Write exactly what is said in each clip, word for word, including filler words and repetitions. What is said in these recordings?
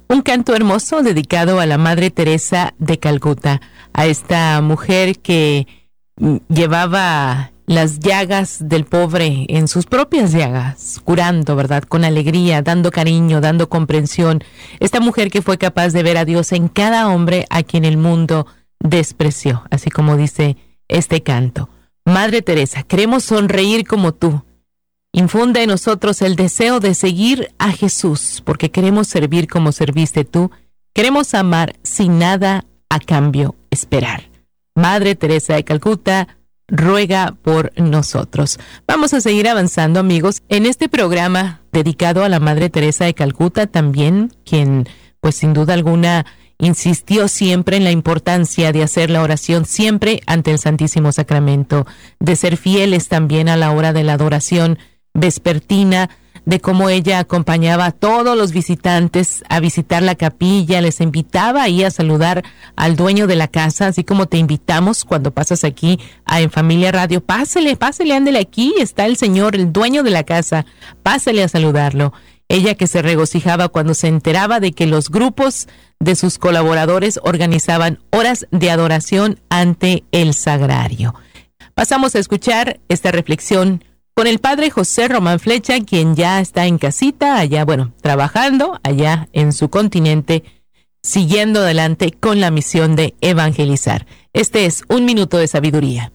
Un canto hermoso dedicado a la Madre Teresa de Calcuta, a esta mujer que llevaba las llagas del pobre en sus propias llagas, curando, ¿verdad? Con alegría, dando cariño, dando comprensión. Esta mujer que fue capaz de ver a Dios en cada hombre a quien el mundo despreció, así como dice este canto. Madre Teresa, queremos sonreír como tú. Infunde en nosotros el deseo de seguir a Jesús, porque queremos servir como serviste tú. Queremos amar sin nada a cambio esperar. Madre Teresa de Calcuta, ruega por nosotros. Vamos a seguir avanzando, amigos, en este programa dedicado a la Madre Teresa de Calcuta, también quien, pues sin duda alguna, insistió siempre en la importancia de hacer la oración siempre ante el Santísimo Sacramento, de ser fieles también a la hora de la adoración vespertina, de cómo ella acompañaba a todos los visitantes a visitar la capilla, les invitaba ahí a saludar al dueño de la casa, así como te invitamos cuando pasas aquí a En Familia Radio. Pásele, pásele, ándele, aquí está el señor, el dueño de la casa, pásele a saludarlo. Ella que se regocijaba cuando se enteraba de que los grupos de sus colaboradores organizaban horas de adoración ante el sagrario. Pasamos a escuchar esta reflexión con el padre José Román Flecha, quien ya está en casita, allá, bueno, trabajando allá en su continente, siguiendo adelante con la misión de evangelizar. Este es Un Minuto de Sabiduría.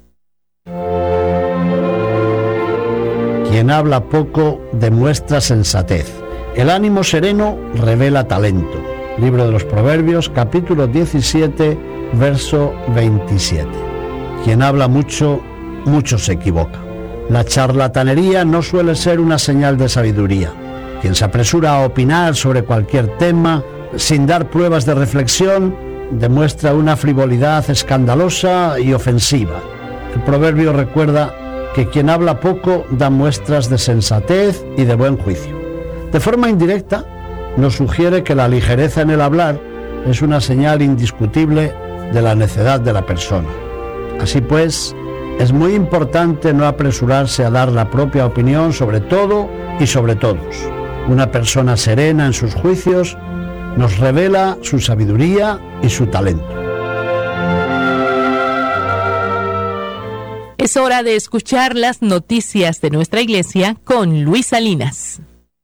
Quien habla poco demuestra sensatez. El ánimo sereno revela talento. Libro de los Proverbios, capítulo diecisiete, verso veintisiete. Quien habla mucho, mucho se equivoca. La charlatanería no suele ser una señal de sabiduría. Quien se apresura a opinar sobre cualquier tema sin dar pruebas de reflexión demuestra una frivolidad escandalosa y ofensiva. El proverbio recuerda que quien habla poco da muestras de sensatez y de buen juicio. De forma indirecta, nos sugiere que la ligereza en el hablar es una señal indiscutible de la necedad de la persona. Así pues, es muy importante no apresurarse a dar la propia opinión sobre todo y sobre todos. Una persona serena en sus juicios nos revela su sabiduría y su talento. Es hora de escuchar las noticias de nuestra iglesia con Luis Salinas.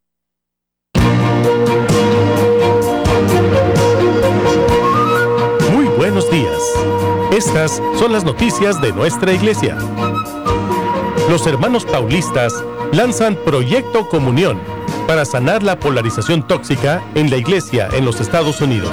Muy buenos días. Estas son las noticias de nuestra iglesia. Los hermanos paulistas lanzan Proyecto Comunión para sanar la polarización tóxica en la iglesia en los Estados Unidos.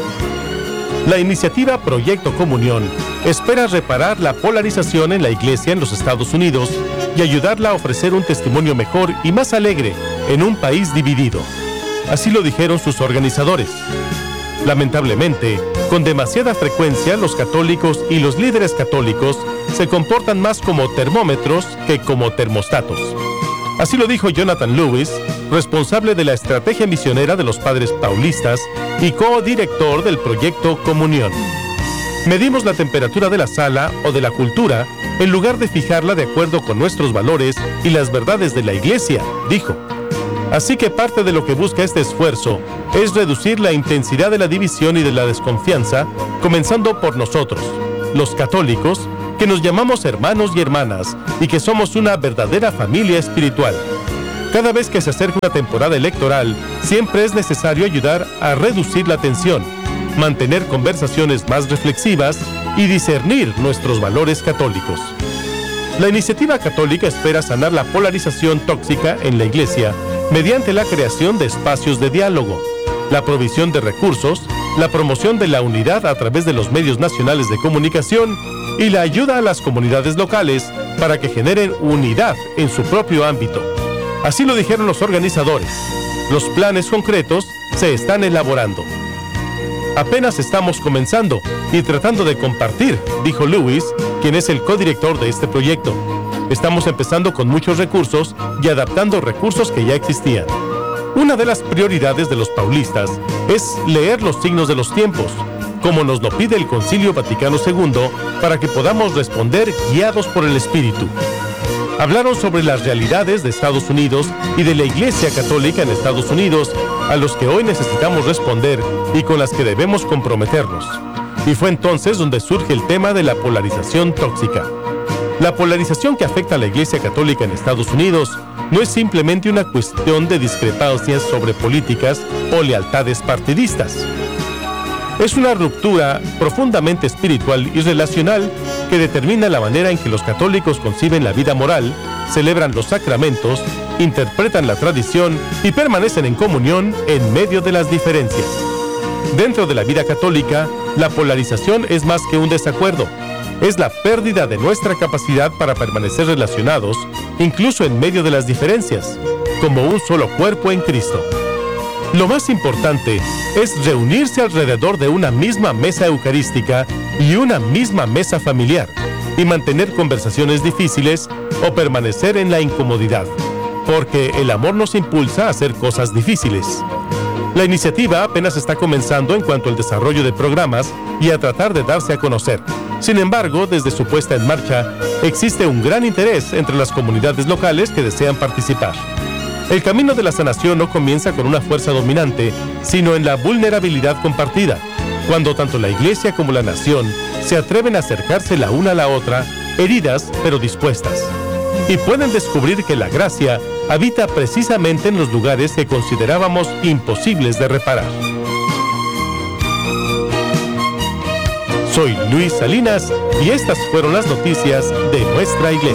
La iniciativa Proyecto Comunión espera reparar la polarización en la iglesia en los Estados Unidos y ayudarla a ofrecer un testimonio mejor y más alegre en un país dividido. Así lo dijeron sus organizadores. Lamentablemente, con demasiada frecuencia los católicos y los líderes católicos se comportan más como termómetros que como termostatos. Así lo dijo Jonathan Lewis, responsable de la estrategia misionera de los padres paulistas y codirector del proyecto Comunión. Medimos la temperatura de la sala o de la cultura en lugar de fijarla de acuerdo con nuestros valores y las verdades de la iglesia, dijo. Así que parte de lo que busca este esfuerzo es reducir la intensidad de la división y de la desconfianza, comenzando por nosotros, los católicos, que nos llamamos hermanos y hermanas y que somos una verdadera familia espiritual. Cada vez que se acerca una temporada electoral, siempre es necesario ayudar a reducir la tensión, mantener conversaciones más reflexivas y discernir nuestros valores católicos. La iniciativa católica espera sanar la polarización tóxica en la iglesia mediante la creación de espacios de diálogo, la provisión de recursos, la promoción de la unidad a través de los medios nacionales de comunicación y la ayuda a las comunidades locales para que generen unidad en su propio ámbito. Así lo dijeron los organizadores. Los planes concretos se están elaborando. Apenas estamos comenzando y tratando de compartir, dijo Lewis, quien es el codirector de este proyecto. Estamos empezando con muchos recursos y adaptando recursos que ya existían. Una de las prioridades de los paulistas es leer los signos de los tiempos, como nos lo pide el Concilio Vaticano segundo, para que podamos responder guiados por el Espíritu. Hablaron sobre las realidades de Estados Unidos y de la Iglesia Católica en Estados Unidos a los que hoy necesitamos responder y con las que debemos comprometernos. Y fue entonces donde surge el tema de la polarización tóxica. La polarización que afecta a la Iglesia Católica en Estados Unidos no es simplemente una cuestión de discrepancias sobre políticas o lealtades partidistas. Es una ruptura profundamente espiritual y relacional que determina la manera en que los católicos conciben la vida moral, celebran los sacramentos, interpretan la tradición y permanecen en comunión en medio de las diferencias. Dentro de la vida católica, la polarización es más que un desacuerdo. Es la pérdida de nuestra capacidad para permanecer relacionados, incluso en medio de las diferencias, como un solo cuerpo en Cristo. Lo más importante es reunirse alrededor de una misma mesa eucarística y una misma mesa familiar, y mantener conversaciones difíciles o permanecer en la incomodidad, porque el amor nos impulsa a hacer cosas difíciles. La iniciativa apenas está comenzando en cuanto al desarrollo de programas y a tratar de darse a conocer. Sin embargo, desde su puesta en marcha, existe un gran interés entre las comunidades locales que desean participar. El camino de la sanación no comienza con una fuerza dominante, sino en la vulnerabilidad compartida, cuando tanto la Iglesia como la nación se atreven a acercarse la una a la otra, heridas pero dispuestas, y pueden descubrir que la gracia habita precisamente en los lugares que considerábamos imposibles de reparar. Soy Luis Salinas y estas fueron las noticias de nuestra Iglesia.